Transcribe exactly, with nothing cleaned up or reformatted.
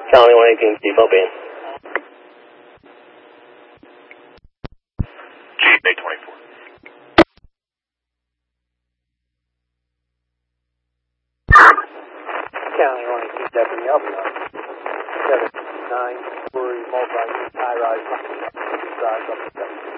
County one eighteen, default band. G eight twenty-four. County one eighteen, Deputy Albion. seven nine, Worry, multi, high rise, size up to seven.